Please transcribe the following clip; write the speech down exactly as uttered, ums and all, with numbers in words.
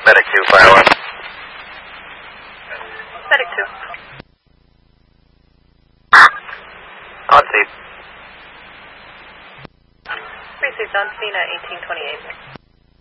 Medic two, fire one. Medic two. On scene. Received on scene at eighteen twenty-eight.